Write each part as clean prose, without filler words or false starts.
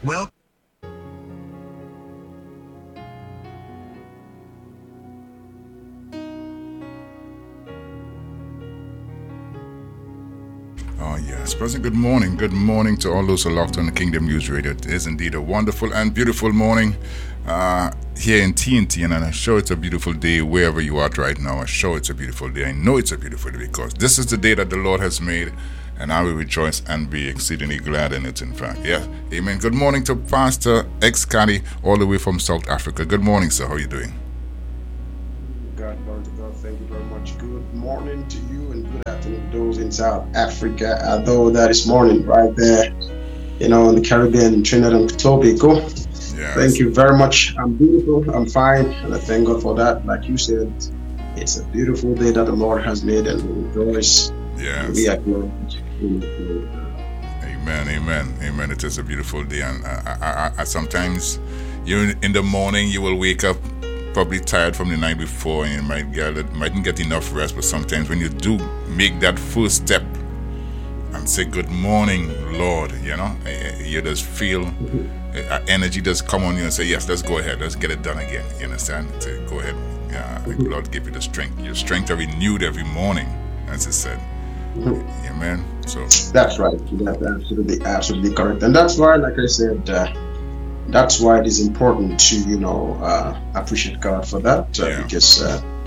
Well, Oh, yes. Pleasant good morning. Good morning to all those who are locked on the Kingdom News Radio. It is indeed a wonderful and beautiful morning here in TNT, and I'm sure it's a beautiful day wherever you are right now. I'm sure it's a beautiful day. I know it's a beautiful day because this is the day that the Lord has made, and I will rejoice and be exceedingly glad in it, in fact. Yeah. Amen. Good morning to Pastor X Caddy, all the way from South Africa. Good morning, sir. How are you doing? Lord God, thank you very much. Good morning to you and good afternoon to those in South Africa, although that is morning right there, in the Caribbean, Trinidad and Tobago. Yes. Thank you very much. I'm beautiful, I'm fine, and I thank God for that. Like you said, it's a beautiful day that the Lord has made, and we rejoice. Yes. We acknowledge Him. Amen, amen, amen. It is a beautiful day, and I sometimes in the morning you will wake up probably tired from the night before, and you mightn't get enough rest. But sometimes when you do make that first step and say good morning, Lord, you just feel energy just come on you and say, yes, let's go ahead, let's get it done again. You understand? To go ahead. Lord give you the strength. Your strength are renewed every morning, as it said. Amen. So that's right. That's absolutely correct. And that's why, like I said, that's why it is important to appreciate God for that, because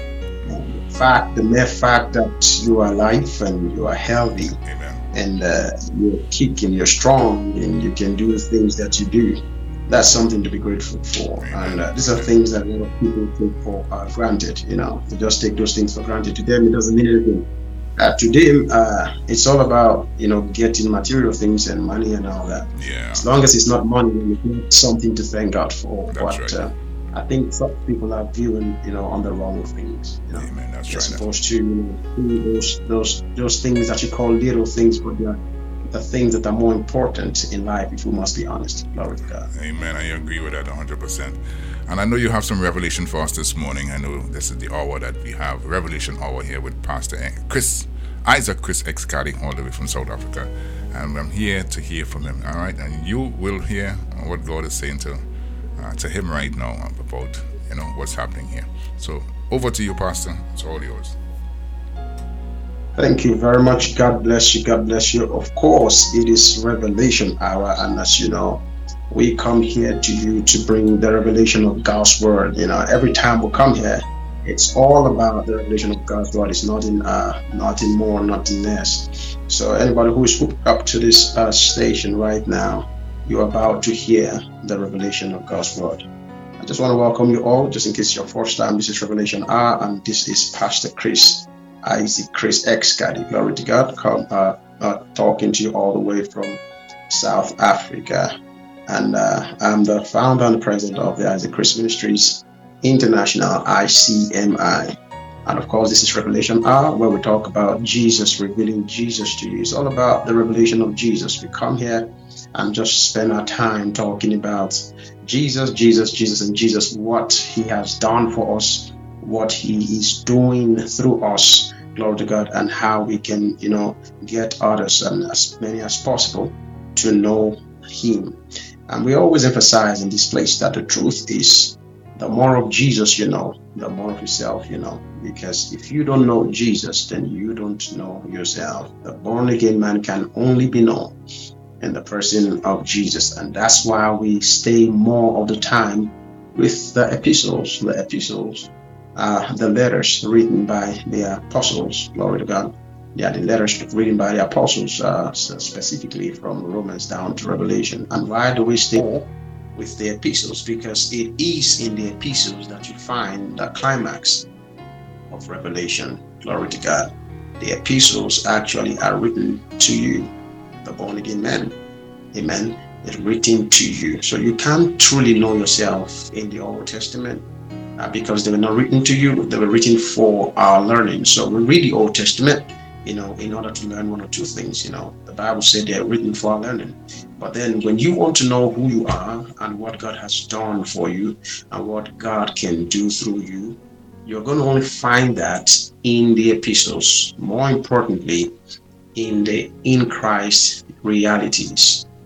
the mere fact that you are alive and you are healthy, amen, and you're kicking, you're strong, and you can do things that you do, that's something to be grateful for. Amen. And these are things that a lot of people take for granted. They just take those things for granted. To them, it doesn't mean anything. To them, it's all about getting material things and money and all that. Yeah. As long as it's not money, then it's not something to thank God for. That's right. I think some people are viewing on the wrong things. Amen. That's They're right. supposed to do those things that you call little things, but they're the things that are more important in life, if we must be honest. Glory to God. Amen. I agree with that 100%. And I know you have some revelation for us this morning. I know this is the hour that we have, Revelation Hour, here with Pastor Isaac Chris X Caddy, all the way from South Africa. And I'm here to hear from him, all right? And you will hear what God is saying to him right now about, what's happening here. So over to you, Pastor. It's all yours. Thank you very much. God bless you. God bless you. Of course, it is Revelation Hour, and as you know, we come here to you to bring the revelation of God's word. Every time we come here, it's all about the revelation of God's word. It's nothing more, nothing less. So anybody who is hooked up to this station right now, you're about to hear the revelation of God's word. I just want to welcome you all, just in case it's your first time. This is Revelation Hour, and this is Pastor Isaac Chris X Caddy. Glory to God. Talking to you all the way from South Africa. And I'm the founder and president of the Isaac Chris Ministries International, ICMI. And of course, this is Revelation Hour, where we talk about Jesus, revealing Jesus to you. It's all about the revelation of Jesus. We come here and just spend our time talking about Jesus, and Jesus, what he has done for us, what he is doing through us, glory to God, and how we can, get others, and as many as possible, to know him. And we always emphasize in this place that the truth is, the more of Jesus the more of yourself because if you don't know Jesus, then you don't know yourself. The born again man can only be known in the person of Jesus, and that's why we stay more of the time with the epistles, the letters written by the apostles. Glory to God. Yeah, the letters written by the apostles, specifically from Romans down to Revelation. And why do we stay with the epistles? Because it is in the epistles that you find the climax of Revelation. Glory to God. The epistles actually are written to you, the born again man. Amen. It's written to you. So you can't truly know yourself in the Old Testament because they were not written to you. They were written for our learning. So we read the Old Testament in order to learn one or two things. The Bible said they're written for our learning. But then when you want to know who you are and what God has done for you and what God can do through you, you're going to only find that in the epistles. More importantly, in the in Christ realities.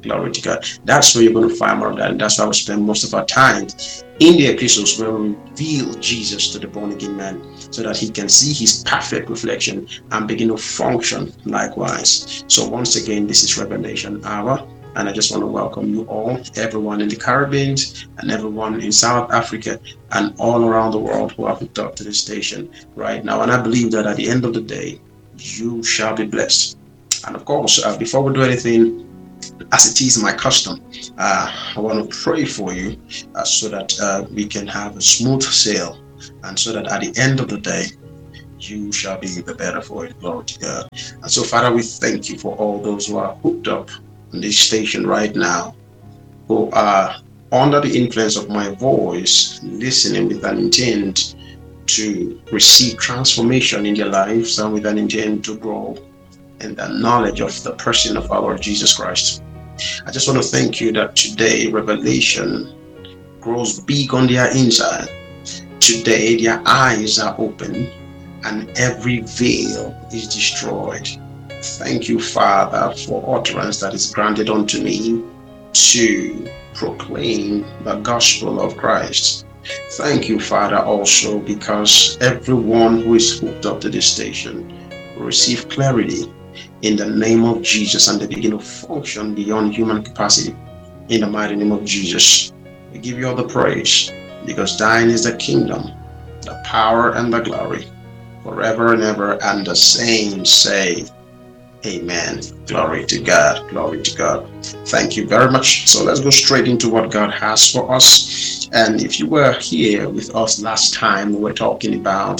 Glory to God. That's where you're going to find more of that. And that's why we spend most of our time in the epistles, where we reveal Jesus to the born again man, so that he can see his perfect reflection and begin to function likewise. So once again, this is Revelation Hour. And I just want to welcome you all, everyone in the Caribbean and everyone in South Africa and all around the world who have hooked up to this station right now. And I believe that at the end of the day, you shall be blessed. And of course, before we do anything, as it is my custom, I want to pray for you so that we can have a smooth sail, and so that at the end of the day, you shall be the better for it. Glory to God. And so, Father, we thank you for all those who are hooked up on this station right now, who are under the influence of my voice, listening with an intent to receive transformation in their lives, and with an intent to grow in the knowledge of the person of our Lord Jesus Christ. I just want to thank you that today revelation grows big on their inside. Today their eyes are open and every veil is destroyed. Thank you, Father, for utterance that is granted unto me to proclaim the gospel of Christ. Thank you, Father, also because everyone who is hooked up to this station will receive clarity in the name of Jesus, and they begin to function beyond human capacity in the mighty name of Jesus. We give you all the praise, because thine is the kingdom, the power, and the glory forever and ever. And the saints say, amen. Glory to God. Glory to God. Thank you very much. So let's go straight into what God has for us. And if you were here with us last time, we were talking about,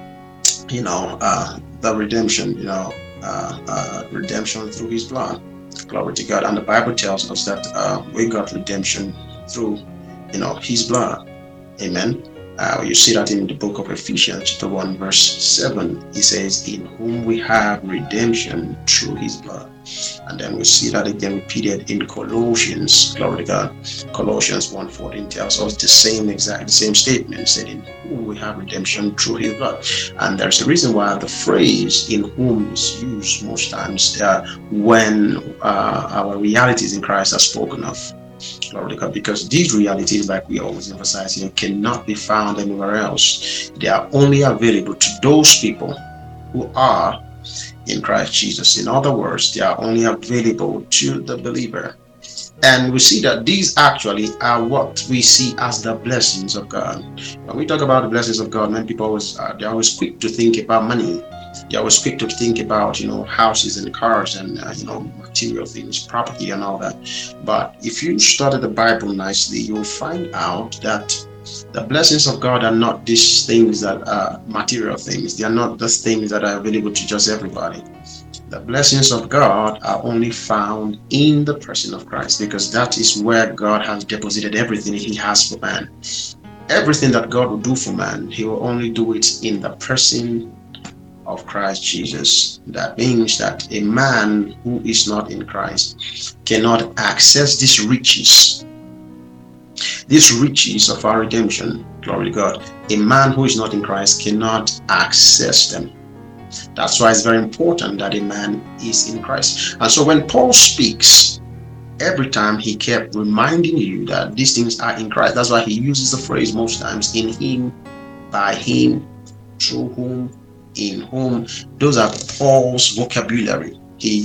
the redemption, redemption through his blood. Glory to God. And the Bible tells us that we got redemption through, his blood. Amen. You see that in the book of Ephesians chapter 1 verse 7. He says, in whom we have redemption through his blood. And then we see that again repeated in Colossians. Glory to God. Colossians 1:14 tells us the same statement, said in whom we have redemption through his blood. And there's a reason why the phrase in whom is used most times when our realities in Christ are spoken of. Glory to God, because these realities, like we always emphasize here, cannot be found anywhere else. They are only available to those people who are in Christ Jesus. In other words, they are only available to the believer. And we see that these actually are what we see as the blessings of God. When we talk about the blessings of God, many people they're always quick to think about money. They're always quick to think about, houses and cars and, material things, property and all that. But if you study the Bible nicely, you'll find out that the blessings of God are not these things that are material things. They are not those things that are available to just everybody. The blessings of God are only found in the person of Christ, because that is where God has deposited everything he has for man. Everything that God will do for man, he will only do it in the person of Christ Jesus. That means that a man who is not in Christ cannot access these riches of our redemption. Glory to God. A man who is not in Christ cannot access them. That's why it's very important that a man is in Christ. And so when Paul speaks, every time he kept reminding you that these things are in Christ. That's why he uses the phrase most times, in him, by him, through whom, in whom. Those are Paul's vocabulary.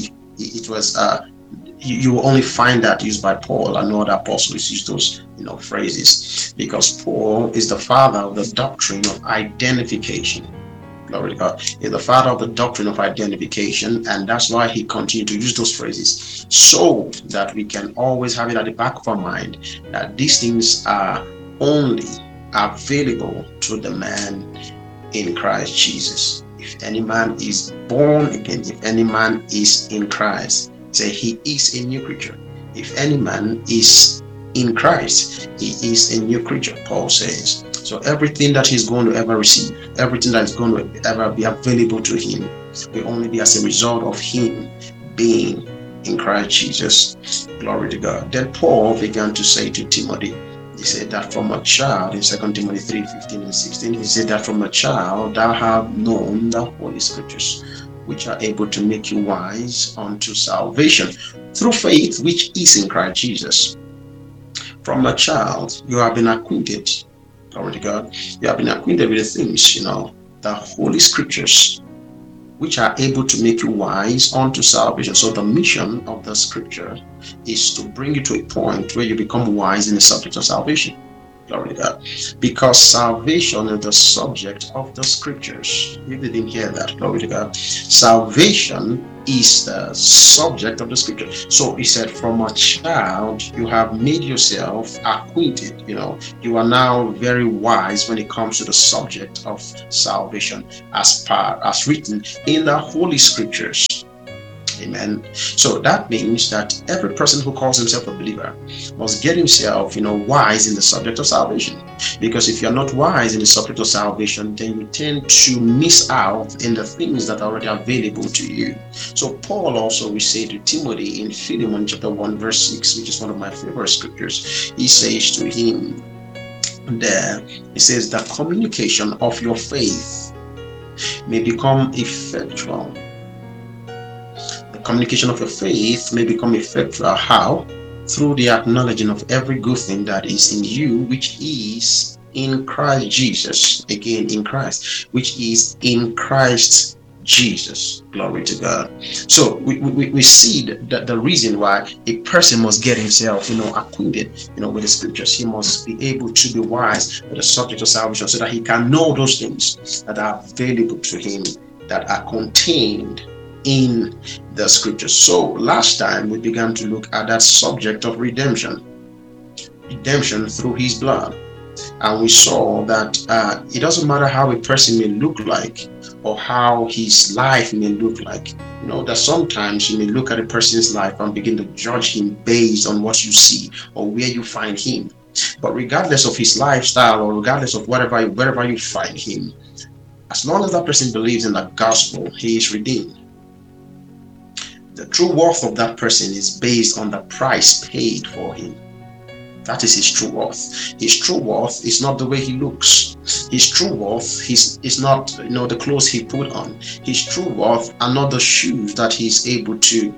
You will only find that used by Paul, and no other apostles use those phrases, because Paul is the father of the doctrine of identification. Glory to God. He's the father of the doctrine of identification, and that's why he continued to use those phrases, so that we can always have it at the back of our mind that these things are only available to the man in Christ Jesus. If any man is born again, if any man is in Christ, say he is a new creature. If any man is in Christ, he is a new creature, Paul says. So everything that he's going to ever receive, everything that is going to ever be available to him, will only be as a result of him being in Christ Jesus. Glory to God. Then Paul began to say to Timothy, he said that from a child, in 2 Timothy 3:15 and 16, he said that from a child thou have known the Holy Scriptures, which are able to make you wise unto salvation through faith which is in Christ Jesus. From a child, you have been acquainted, glory to God, you have been acquainted with the things, the Holy Scriptures, which are able to make you wise unto salvation. So the mission of the Scripture is to bring you to a point where you become wise in the subject of salvation. Glory to God. Because salvation is the subject of the Scriptures. You didn't hear that. Glory to God. Salvation is the subject of the Scripture. So he said, from a child, you have made yourself acquainted. You are now very wise when it comes to the subject of salvation as written in the Holy Scriptures. Amen. So that means that every person who calls himself a believer must get himself, wise in the subject of salvation. Because if you're not wise in the subject of salvation, then you tend to miss out in the things that are already available to you. So Paul also will say to Timothy in Philemon chapter 1 verse 6, which is one of my favorite scriptures, he says to him there, he says, the communication of your faith may become effectual. Communication of your faith may become effectual. How? Through the acknowledging of every good thing that is in you, which is in Christ Jesus. Again, in Christ, which is in Christ Jesus. Glory to God. So we see that the reason why a person must get himself, acquainted, with the Scriptures. He must be able to be wise with the subject of salvation, so that he can know those things that are available to him, that are contained in the Scriptures. So last time we began to look at that subject of redemption through his blood, and we saw that it doesn't matter how a person may look like or how his life may look like. That sometimes you may look at a person's life and begin to judge him based on what you see or where you find him. But regardless of his lifestyle, or regardless of wherever you find him, as long as that person believes in the gospel, he is redeemed. The true worth of that person is based on the price paid for him. That is his true worth. His true worth is not the way he looks. His true worth is not the clothes he put on. His true worth are not the shoes that he's able to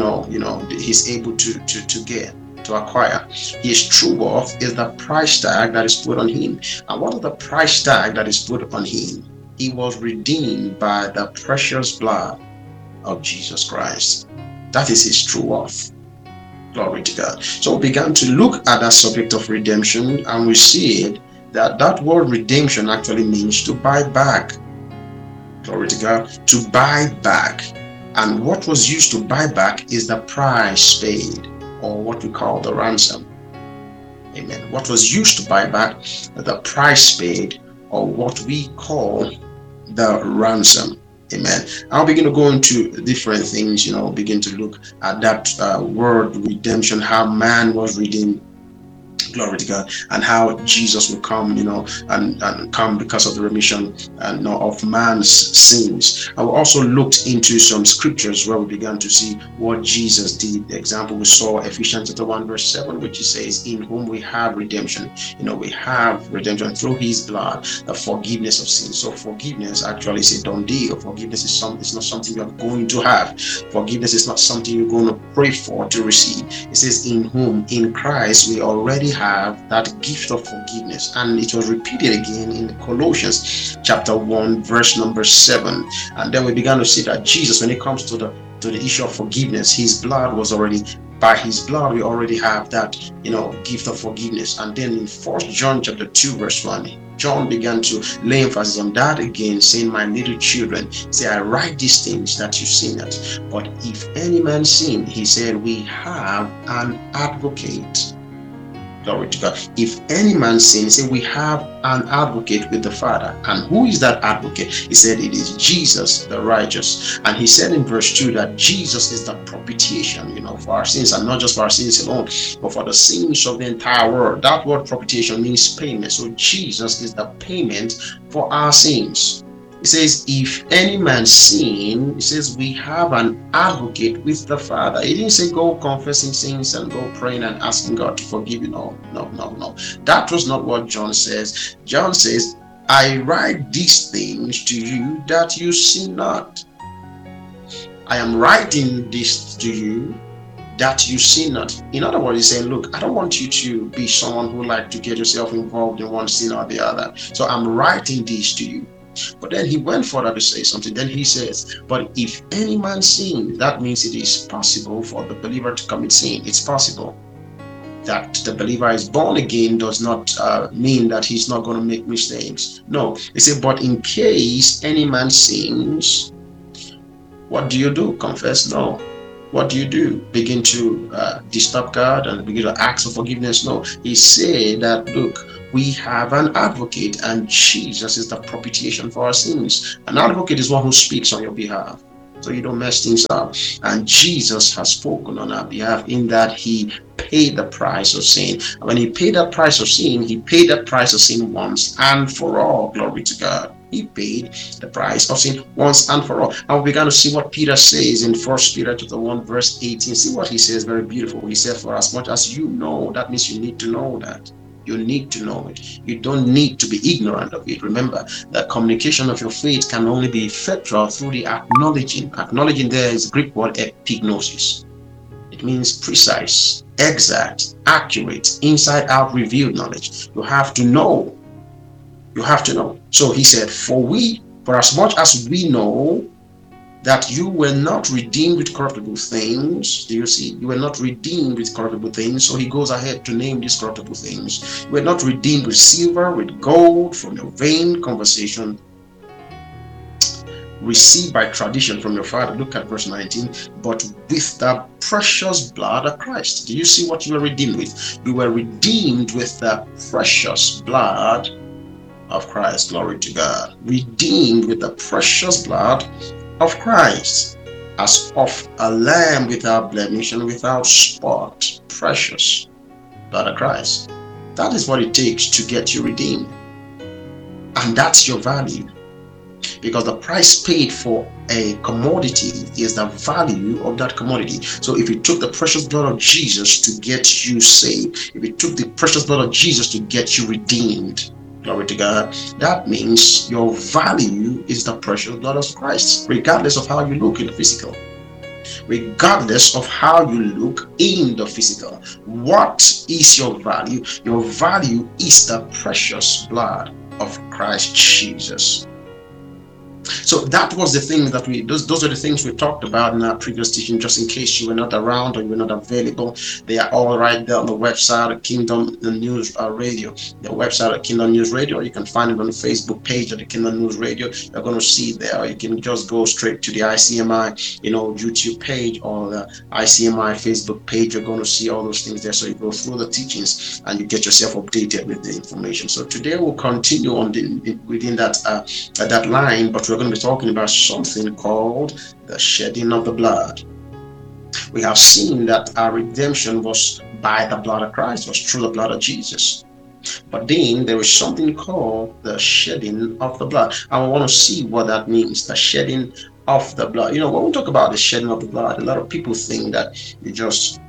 he's able to get, to acquire. His true worth is the price tag that is put on him. And what is the price tag that is put on him? He was redeemed by the precious blood of Jesus Christ. That is his true worth. Glory to God. So we began to look at that subject of redemption, and we see that word redemption actually means to buy back. Glory to God. To buy back. And what was used to buy back is the price paid, or what we call the ransom. Amen. What was used to buy back, the price paid, or what we call the ransom. Amen. I'll begin to go into different things, begin to look at that word redemption, how man was redeemed. Glory to God. And how Jesus will come, and come because of the remission of man's sins. I also looked into some scriptures where we began to see what Jesus did. The example we saw, Ephesians chapter 1 verse 7, which says, in whom we have redemption. We have redemption through his blood, the forgiveness of sins. So forgiveness actually is a done deal. Forgiveness is not something you are going to have. Forgiveness is not something you're going to pray for to receive. It says, in whom, in Christ, we already have that gift of forgiveness. And it was repeated again in Colossians chapter 1 verse number 7. And then we began to see that Jesus, when it comes to the issue of forgiveness, his blood was already, by his blood we already have that gift of forgiveness. And then in 1 John chapter 2 verse 1, John began to lay emphasis on that again, saying, my little children, say, I write these things that you sin not. But if any man sin, he said, we have an advocate. Glory to God. If any man sin, say, we have an advocate with the Father. And who is that advocate? He said, it is Jesus the righteous. And he said in verse 2 that Jesus is the propitiation, for our sins, and not just for our sins alone, but for the sins of the entire world. That word propitiation means payment. So Jesus is the payment for our sins. It says, if any man sin, it says, we have an advocate with the Father. He didn't say go confessing sins and go praying and asking God to forgive you. No. That was not what John says. John says, I write these things to you that you sin not. I am writing this to you that you sin not. In other words, he's saying, look, I don't want you to be someone who like to get yourself involved in one sin or the other. So I'm writing this to you. But then he went further to say something. Then he says, but if any man sin, that means it is possible for the believer to commit sin. It's possible. That the believer is born again does not mean that he's not going to make mistakes. No, he said, but in case any man sins, what do? Confess? No. What do? Begin to disturb God and begin to ask for forgiveness? No. He said that, look, we have an advocate, and Jesus is the propitiation for our sins. An advocate is one who speaks on your behalf, so you don't mess things up. And Jesus has spoken on our behalf in that he paid the price of sin. And when he paid that price of sin, he paid that price of sin once and for all. Glory to God. He paid the price of sin once and for all. And we began to see what Peter says in 1 Peter chapter 1 verse 18. See what he says, very beautiful. He said, for as much as you know, that means you need to know that. You need to know it. You don't need to be ignorant of it. Remember that communication of your faith can only be effectual through the acknowledging. Acknowledging there is Greek word epignosis. It means precise, exact, accurate, inside out revealed knowledge. You have to know. You have to know. So he said, for as much as we know that you were not redeemed with corruptible things. Do you see? You were not redeemed with corruptible things. So he goes ahead to name these corruptible things. You were not redeemed with silver, with gold, from your vain conversation received by tradition from your father. Look at verse 19. But with the precious blood of Christ. Do you see what you were redeemed with? You were redeemed with the precious blood of Christ. Glory to God. Redeemed with the precious blood of Christ, as of a lamb without blemish and without spot. Precious blood of Christ. That is what it takes to get you redeemed. And that's your value. Because the price paid for a commodity is the value of that commodity. So if you took the precious blood of Jesus to get you saved, if you took the precious blood of Jesus to get you redeemed, glory to God, that means your value is the precious blood of Christ, regardless of how you look in the physical. Regardless of how you look in the physical. What is your value? Your value is the precious blood of Christ Jesus. So that was the thing that those are the things we talked about in our previous teaching, just in case you were not around or you were not available. They are all right there on the website of Kingdom News Radio. The website of Kingdom News Radio, you can find it on the Facebook page of the Kingdom News Radio. You're going to see it there. You can just go straight to the ICMI, YouTube page or the ICMI Facebook page. You're going to see all those things there. So you go through the teachings and you get yourself updated with the information. So today we'll continue on within that line, but we're going to be talking about something called the shedding of the blood. We have seen that our redemption was by the blood of Christ, was through the blood of Jesus. But then there is something called the shedding of the blood. And we want to see what that means, the shedding of the blood. When we talk about the shedding of the blood, a lot of people think that you just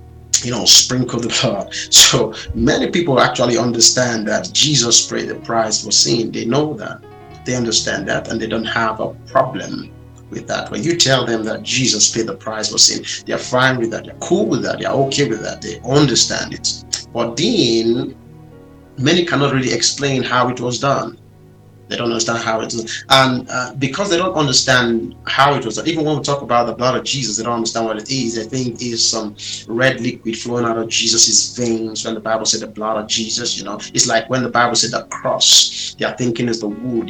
sprinkle the blood. So many people actually understand that Jesus paid the price for sin. They know that. They understand that, and they don't have a problem with that. When you tell them that Jesus paid the price for sin, they're fine with that. They're cool with that. They're okay with that. They understand it. But then, many cannot really explain how it was done. They don't understand how it is. And because they don't understand how it was done, even when we talk about the blood of Jesus, they don't understand what it is. They think it's some red liquid flowing out of Jesus's veins. When the Bible said the blood of Jesus, it's like when the Bible said the cross, they are thinking is the wood,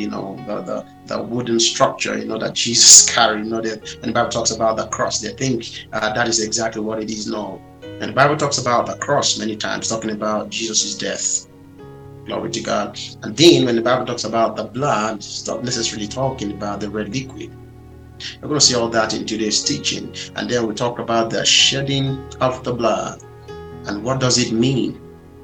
the wooden structure, that Jesus carried. When the Bible talks about the cross, they think that is exactly what it is. No. And the Bible talks about the cross many times, talking about Jesus's death. Glory to God. And then when the Bible talks about the blood, it's not necessarily talking about the red liquid. We're going to see all that in today's teaching. And then we talk about the shedding of the blood. And what does it mean?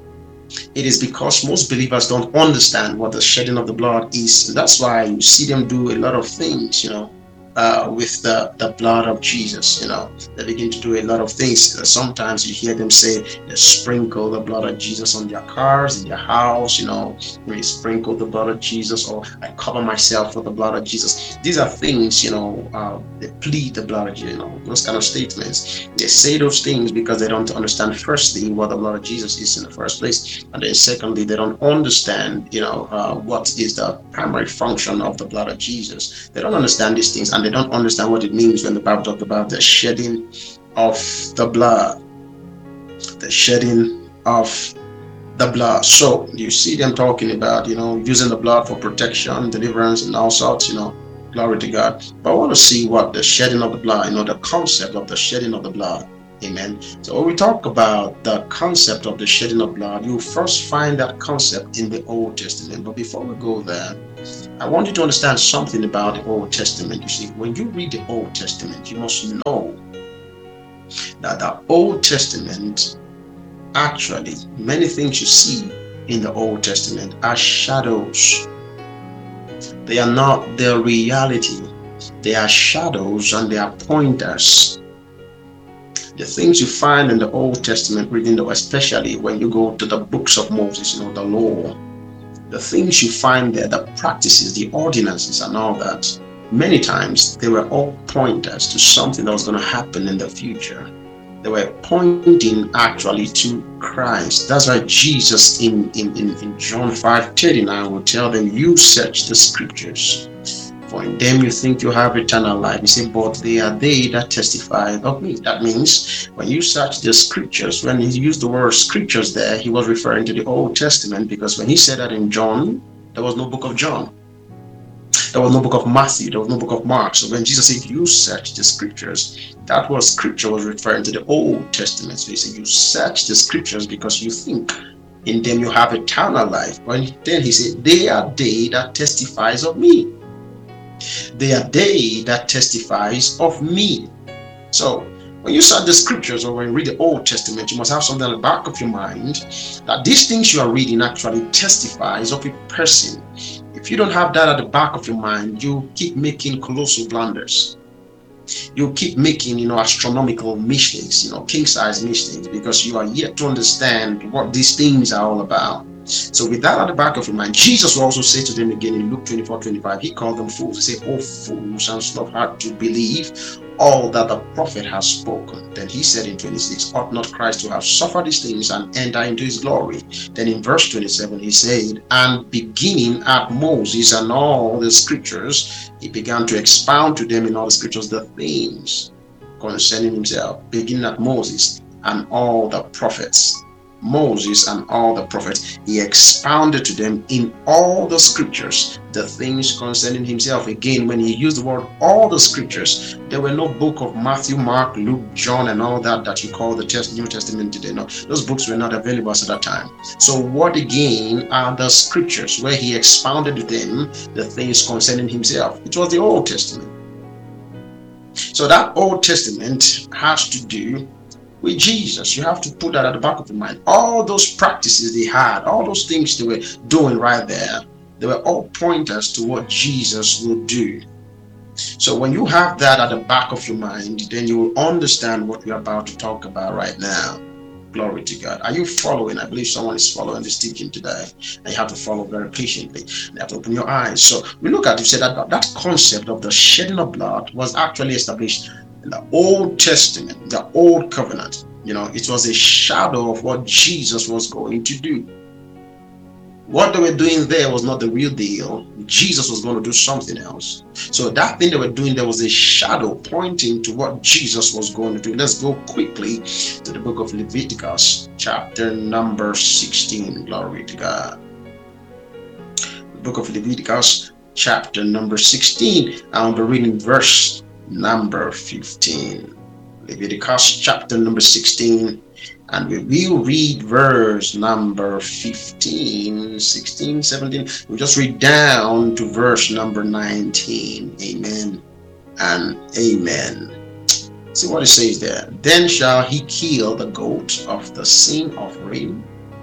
It is because most believers don't understand what the shedding of the blood is. And that's why you see them do a lot of things, with the blood of Jesus. They begin to do a lot of things. Sometimes you hear them say they sprinkle the blood of Jesus on their cars, in their house. We sprinkle the blood of Jesus, or I cover myself with the blood of Jesus. These are things, they plead the blood of Jesus. Those kind of statements. They say those things because they don't understand, firstly, what the blood of Jesus is in the first place, and then secondly, they don't understand, what is the primary function of the blood of Jesus. They don't understand these things, and they don't understand what it means when the Bible talks about the shedding of the blood. The shedding of the blood. So you see them talking about, using the blood for protection, deliverance, and all sorts, glory to God. But I want to see what the shedding of the blood, the concept of the shedding of the blood. Amen. So when we talk about the concept of the shedding of blood, you first find that concept in the Old Testament. But before we go there, I want you to understand something about the Old Testament. You see, when you read the Old Testament, you must know that the Old Testament, actually, many things you see in the Old Testament are shadows. They are not the reality. They are shadows and they are pointers. The things you find in the Old Testament, reading, especially when you go to the books of Moses, the law, the things you find there, the practices, the ordinances and all that, many times they were all pointers to something that was going to happen in the future. They were pointing actually to Christ. That's why Jesus in John 5:39 will tell them, you search the scriptures, for in them you think you have eternal life. He said, but they are they that testify of me. That means when you search the scriptures, when he used the word scriptures there, he was referring to the Old Testament, because when he said that in John, there was no book of John. There was no book of Matthew. There was no book of Mark. So when Jesus said, you search the scriptures, that was scripture was referring to the Old Testament. So he said, you search the scriptures because you think in them you have eternal life. Then he said, they are they that testifies of me. They are they that testifies of me. So when you search the scriptures, or when you read the Old Testament, you must have something at the back of your mind that these things you are reading actually testifies of a person. If you don't have that at the back of your mind, you keep making colossal blunders. You keep making, astronomical mistakes, king-size mistakes, because you are yet to understand what these things are all about. So with that at the back of your mind, Jesus will also say to them again in Luke 24:25, he called them fools. He said, oh fools and slow of heart to believe all that the prophet has spoken. Then he said in 26, ought not Christ to have suffered these things and enter into his glory? Then in verse 27 he said, and beginning at Moses and all the scriptures, he began to expound to them in all the scriptures the things concerning himself, beginning at Moses and all the prophets. Moses and all the prophets, he expounded to them in all the scriptures the things concerning himself. Again, when he used the word all the scriptures, there were no book of Matthew, Mark, Luke, John, and all that you call the New Testament today. No, those books were not available at that time. So what again are the scriptures where he expounded to them the things concerning himself? It was the Old Testament. So that Old Testament has to do with Jesus. You have to put that at the back of your mind. All those practices they had, all those things they were doing right there, they were all pointers to what Jesus would do. So when you have that at the back of your mind, then you will understand what we're about to talk about right now. Glory to God. Are you following? I believe someone is following this teaching today. And you have to follow very patiently. You have to open your eyes. So we look at, you said that concept of the shedding of blood was actually established in the Old Testament, the Old Covenant. It was a shadow of what Jesus was going to do. What they were doing there was not the real deal. Jesus was going to do something else. So that thing they were doing, there was a shadow pointing to what Jesus was going to do. Let's go quickly to the book of Leviticus, chapter number 16. Glory to God. The book of Leviticus, chapter number 16. I'll be reading verse number 15. Leviticus chapter number 16, and we will read verse number 15, 16, 17. We'll just read down to verse number 19. Amen and amen. See what it says there. Then shall he kill the goat of the sin offering,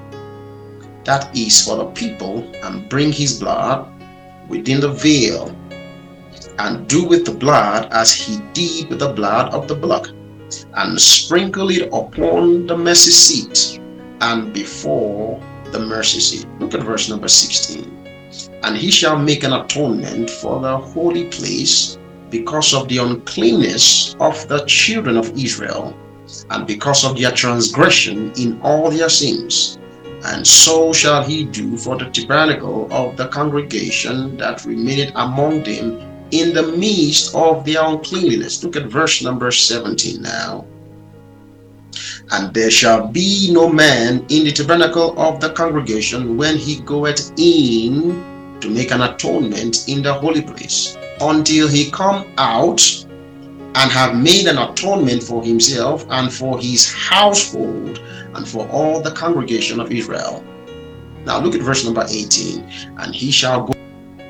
that is for the people, and bring his blood within the veil and do with the blood as he did with the blood of the bullock, and sprinkle it upon the mercy seat and before the mercy seat. Look at verse number 16. And he shall make an atonement for the holy place because of the uncleanness of the children of Israel, and because of their transgression in all their sins. And so shall he do for the tabernacle of the congregation that remaineth among them in the midst of their uncleanness. Look at verse number 17 now. And there shall be no man in the tabernacle of the congregation when he goeth in to make an atonement in the holy place, until he come out and have made an atonement for himself and for his household and for all the congregation of Israel. Now look at verse number 18. And he shall go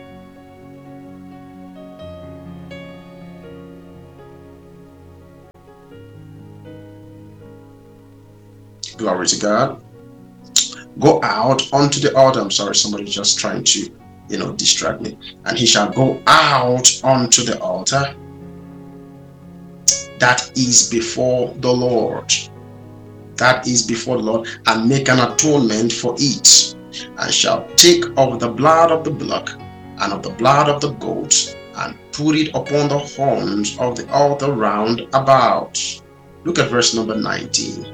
glory to God. Go out unto the altar. I'm sorry, somebody's just trying to distract me. And he shall go out unto the altar that is before the Lord. That is before the Lord, and make an atonement for it, and shall take of the blood of the bullock and of the blood of the goat, and put it upon the horns of the altar round about. Look at verse number 19.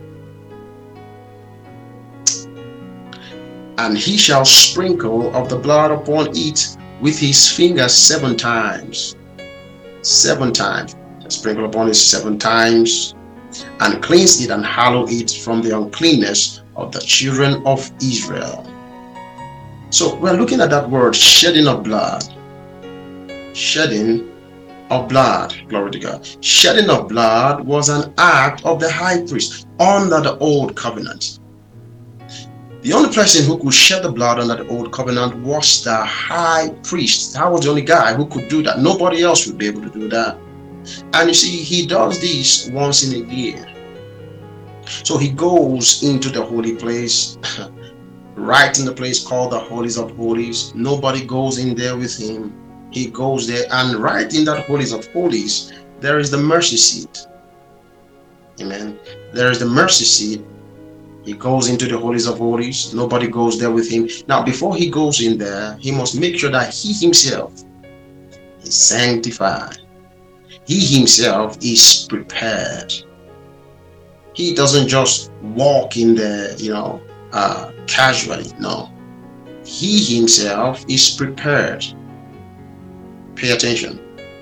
And he shall sprinkle of the blood upon it with his fingers 7 times. 7 times. Sprinkle upon it 7 times, and cleanse it and hallow it from the uncleanness of the children of Israel. So we're looking at that word, shedding of blood. Shedding of blood. Glory to God. Shedding of blood was an act of the high priest under the old covenant. The only person who could shed the blood under the old covenant was the high priest. That was the only guy who could do that. Nobody else would be able to do that. And you see, he does this once in a year. So he goes into the holy place, right in the place called the Holies of Holies. Nobody goes in there with him. He goes there, and right in that Holies of Holies, there is the mercy seat. Amen. There is the mercy seat. He goes into the Holies of Holies. Nobody goes there with him. Now, before he goes in there, he must make sure that he himself is sanctified. He himself is prepared. He doesn't just walk in there, casually. No. He himself is prepared. Pay attention.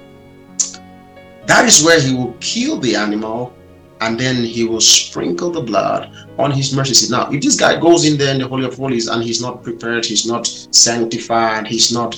That is where he will kill the animal, and then he will sprinkle the blood on his mercy seat. Now, if this guy goes in there in the Holy of Holies and he's not prepared, he's not sanctified, he's not,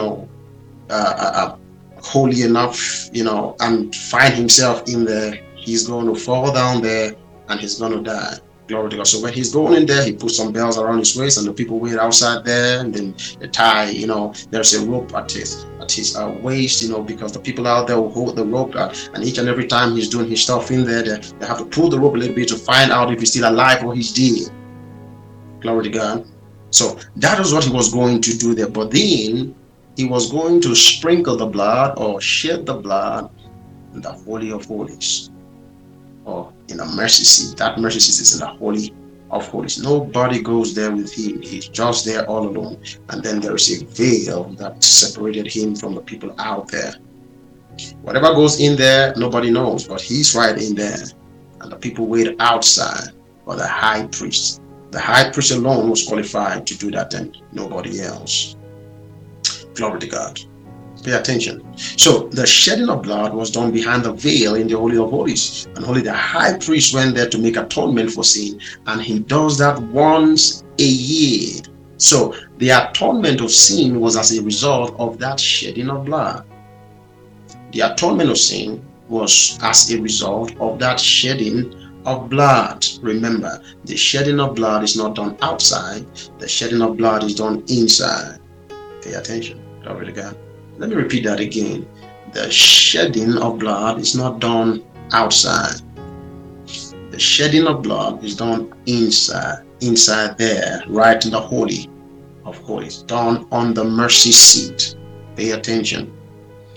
holy enough, and find himself in there, he's going to fall down there and he's going to die. Glory to God. So when he's going in there, he puts some bells around his waist, and the people wait outside there, and then they tie, there's a rope at his waist, because the people out there will hold the rope, and each and every time he's doing his stuff in there, they have to pull the rope a little bit to find out if he's still alive or he's dead. Glory to God. So that is what he was going to do there. But then he was going to sprinkle the blood or shed the blood in the Holy of Holies, or in a mercy seat. That mercy seat is in the Holy of Holies. Nobody goes there with him. He's just there all alone. And then there is a veil that separated him from the people out there. Whatever goes in there, nobody knows, but he's right in there. And the people wait outside for the high priest. The high priest alone was qualified to do that, and nobody else. Glory to God. Pay attention. So the shedding of blood was done behind the veil in the Holy of Holies, and only the high priest went there to make atonement for sin, and he does that once a year. So the atonement of sin was as a result of that shedding of blood. The atonement of sin was as a result of that shedding of blood. Remember, the shedding of blood is not done outside. The shedding of blood is done inside. Pay attention. Glory to God. Let me repeat that again. The shedding of blood is not done outside. The shedding of blood is done inside there, right in the Holy of Holies, done on the mercy seat. Pay attention.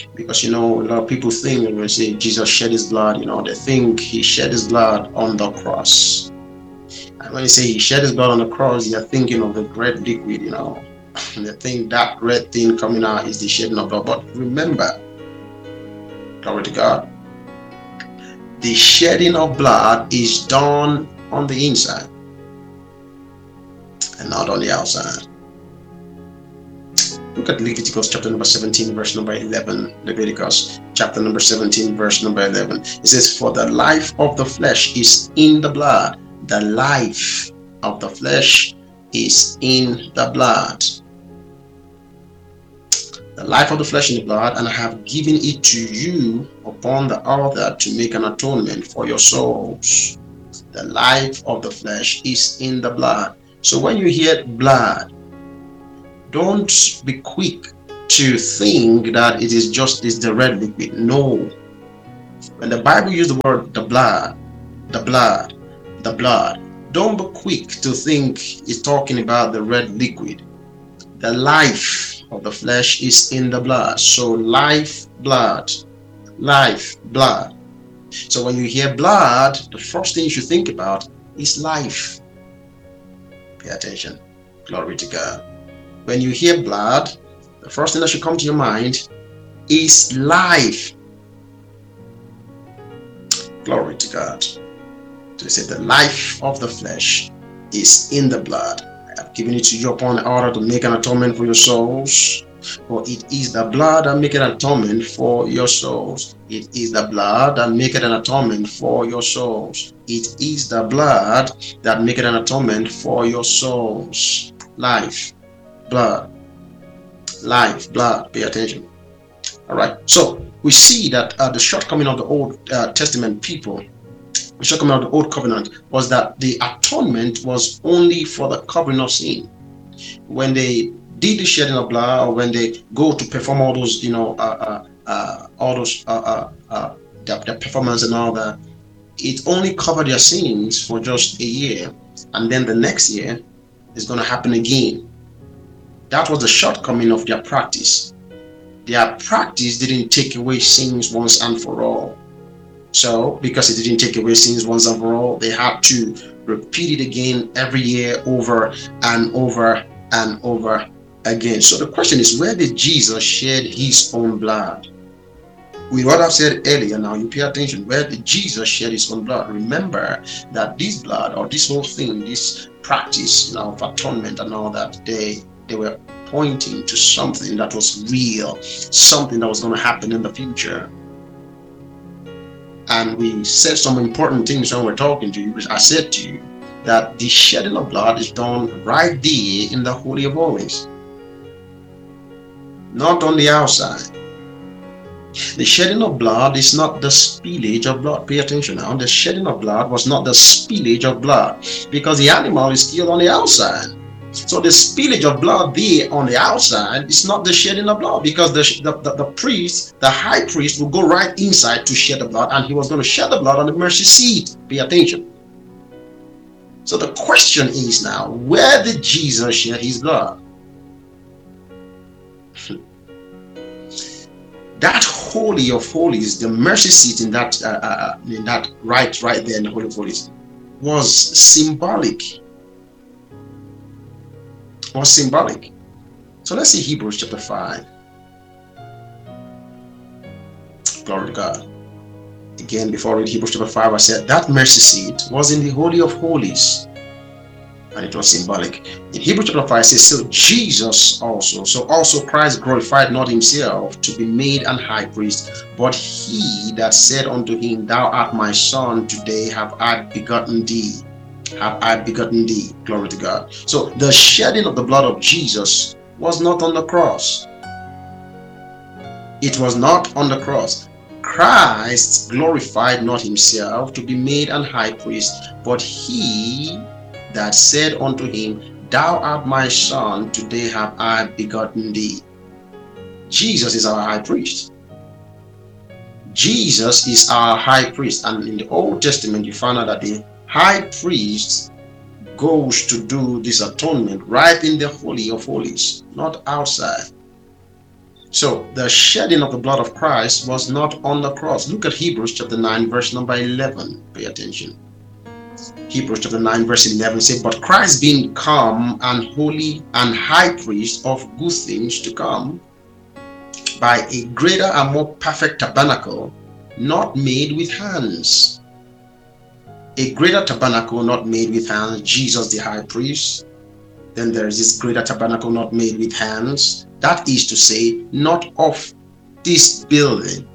Because a lot of people think when we say Jesus shed his blood, they think he shed his blood on the cross. And when you say he shed his blood on the cross, you're thinking of the red liquid, and they think that red thing coming out is the shedding of blood. But remember, glory to God, the shedding of blood is done on the inside and not on the outside. Look at Leviticus chapter number 17, verse number 11. Leviticus chapter number 17, verse number 11. It says, for the life of the flesh is in the blood. The life of the flesh is in the blood. The life of the flesh in the blood, and I have given it to you upon the altar to make an atonement for your souls. The life of the flesh is in the blood. So when you hear blood, don't be quick to think that it is the red liquid. No. When the Bible uses the word the blood, don't be quick to think it's talking about the red liquid. The life of the flesh is in the blood. So life, blood. So when you hear blood, the first thing you should think about is life. Pay attention. Glory to God. When you hear blood, the first thing that should come to your mind is life. Glory to God. So he said the life of the flesh is in the blood. I have given it to you upon the altar to make an atonement for your souls. For it is the blood that maketh an atonement for your souls. It is the blood that maketh an atonement for your souls. It is the blood that maketh an atonement for your souls. Life. Blood. Life, blood. Pay attention. All right. So we see that the shortcoming of the Old Testament people, the shortcoming of the Old Covenant, was that the atonement was only for the covering of sin. When they did the shedding of blood, or when they go to perform all those, the performance and all that, it only covered their sins for just a year, and then the next year is going to happen again. That was the shortcoming of their practice. Their practice didn't take away sins once and for all. So, because it didn't take away sins once and for all, they had to repeat it again every year, over and over and over again. So the question is, where did Jesus shed his own blood? With what I've said earlier, now you pay attention. Where did Jesus shed his own blood? Remember that this blood, or this whole thing, this practice of atonement and all that, they were pointing to something that was real, something that was going to happen in the future. And we said some important things when we're talking to you. I said to you that the shedding of blood is done right there in the Holy of Holies, not on the outside. The shedding of blood is not the spillage of blood. Pay attention now. The shedding of blood was not the spillage of blood, because the animal is killed on the outside. So the spillage of blood there on the outside is not the shedding of blood, because the priest, the high priest, will go right inside to shed the blood, and he was going to shed the blood on the mercy seat. Pay attention. So the question is now, where did Jesus shed his blood? That Holy of Holies, the mercy seat in that right there in the Holy of Holies, was symbolic. So let's see Hebrews chapter 5. Glory to God. Again, before I read Hebrews chapter 5, I said that mercy seat was in the Holy of Holies, and it was symbolic. In Hebrews chapter 5, it says, so Jesus also Christ glorified not himself to be made an high priest, but he that said unto him, thou art my son, today have I begotten thee. Glory to God. So the shedding of the blood of Jesus was not on the cross. It was not on the cross. Christ glorified not himself to be made an high priest, but he that said unto him, thou art my son, today have I begotten thee. Jesus is our high priest. Jesus is our high priest. And in the Old Testament, you find out that the high priest goes to do this atonement right in the Holy of Holies, not outside. So the shedding of the blood of Christ was not on the cross. Look at Hebrews chapter 9, verse number 11. Pay attention. Hebrews chapter 9, verse 11 says, but Christ being come and holy and high priest of good things to come, by a greater and more perfect tabernacle, not made with hands. A greater tabernacle not made with hands, Jesus the high priest. Then there is this greater tabernacle not made with hands. That is to say, not of this building.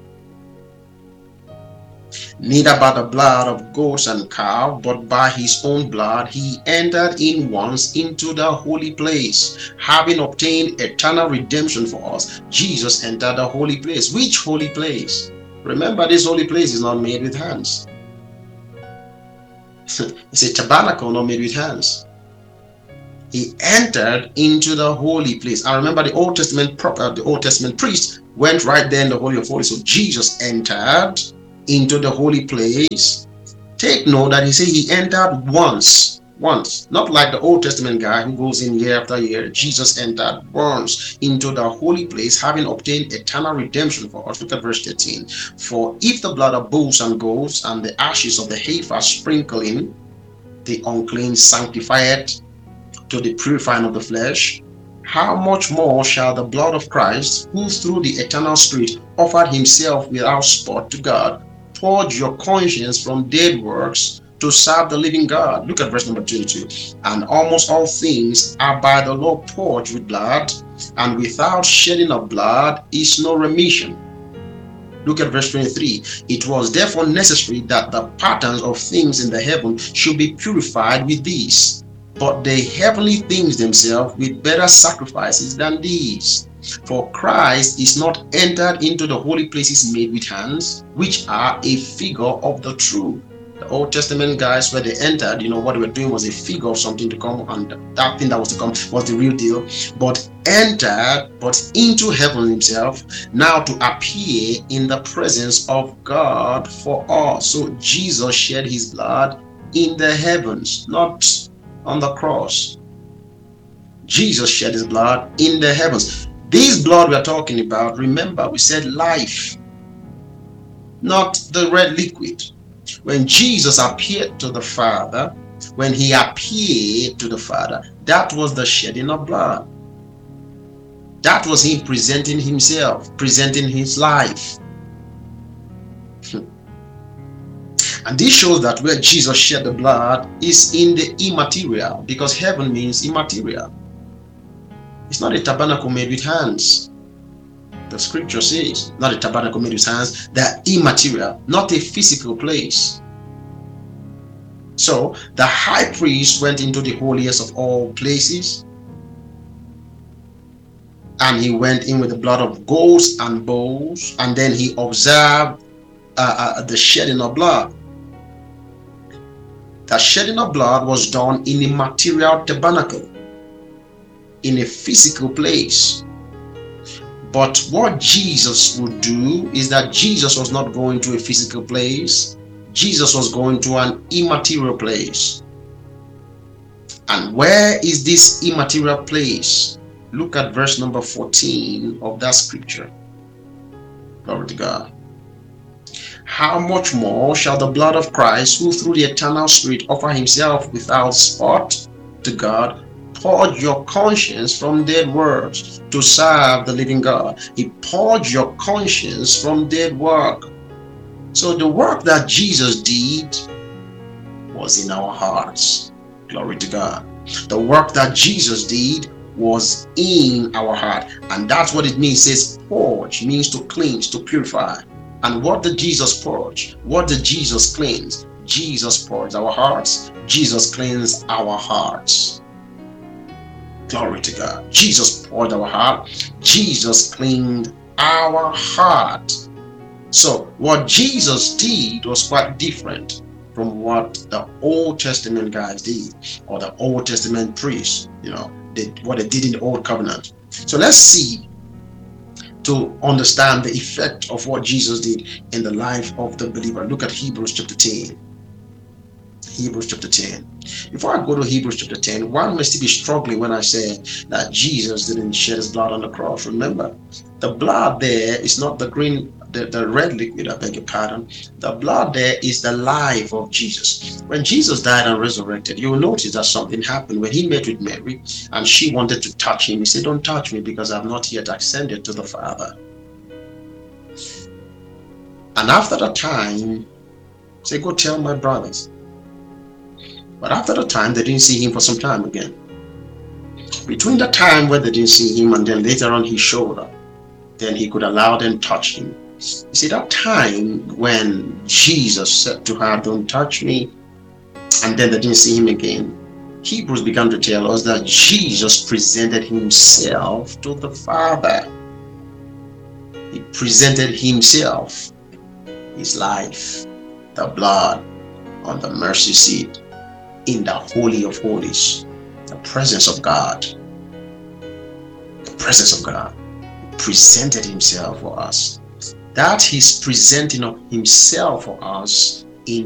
Neither by the blood of goats and calf, but by his own blood he entered in once into the holy place, having obtained eternal redemption for us. Jesus entered the holy place. Which holy place? Remember, this holy place is not made with hands. It's a tabernacle not made with hands. He entered into the holy place. I remember the Old Testament priest went right there in the Holy of Holies. So Jesus entered into the holy place. Take note that he said he entered once, not like the Old Testament guy who goes in year after year. Jesus entered once into the holy place, having obtained eternal redemption for us. Look at verse 13. For if the blood of bulls and goats and the ashes of the heifer sprinkling the unclean sanctifieth to the purifying of the flesh, how much more shall the blood of Christ, who through the eternal Spirit offered himself without spot to God, purge your conscience from dead works to serve the living God? Look at verse number 22. And almost all things are by the law purged with blood, and without shedding of blood is no remission. Look at verse 23. It was therefore necessary that the patterns of things in the heaven should be purified with these, but the heavenly things themselves with better sacrifices than these. For Christ is not entered into the holy places made with hands, which are a figure of the true. The Old Testament guys, where they entered, what they were doing was a figure of something to come, and that thing that was to come was the real deal. But entered, but into heaven himself, now to appear in the presence of God for us. So Jesus shed his blood in the heavens, not on the cross. Jesus shed his blood in the heavens. This blood we are talking about, remember, we said life, not the red liquid. When Jesus appeared to the Father, when he appeared to the Father, that was the shedding of blood. That was him presenting himself, presenting his life. And this shows that where Jesus shed the blood is in the immaterial, because heaven means immaterial. It's not a tabernacle made with hands. The scripture says, not a tabernacle made with hands, they're immaterial, not a physical place. So the high priest went into the holiest of all places, and he went in with the blood of goats and bulls, and then he observed the shedding of blood. The shedding of blood was done in a material tabernacle, in a physical place. But what Jesus would do is that Jesus was not going to a physical place. Jesus was going to an immaterial place. And where is this immaterial place? Look at verse number 14 of that scripture. Glory to God. How much more shall the blood of Christ, who through the eternal Spirit offer himself without spot to God, purge your conscience from dead works to serve the living God? He purged your conscience from dead work. So the work that Jesus did was in our hearts. Glory to God. The work that Jesus did was in our heart. And that's what it means. It says purge means to cleanse, to purify. And what did Jesus purge? What did Jesus cleanse? Jesus purged our hearts. Jesus cleansed our hearts. Glory to God. Jesus poured our heart. Jesus cleaned our heart. So what Jesus did was quite different from what the Old Testament guys did, or the Old Testament priests, what they did in the Old Covenant. So let's see, to understand the effect of what Jesus did in the life of the believer. Look at Hebrews chapter 10. Hebrews chapter 10. Before I go to Hebrews chapter 10, one must still be struggling when I say that Jesus didn't shed his blood on the cross. Remember, the blood there is not the green, the red liquid, I beg your pardon. The blood there is the life of Jesus. When Jesus died and resurrected, you will notice that something happened. When he met with Mary and she wanted to touch him, he said, "Don't touch me because I've not yet ascended to the Father." And after that time, say, "Go tell my brothers." But after the time, they didn't see him for some time again. Between the time where they didn't see him and then later on he showed up, then he could allow them to touch him. You see, that time when Jesus said to her, "Don't touch me," and then they didn't see him again, Hebrews began to tell us that Jesus presented himself to the Father. He presented himself, his life, the blood on the mercy seat, in the Holy of Holies, the presence of God. The presence of God. He presented himself for us. That his presenting of himself for us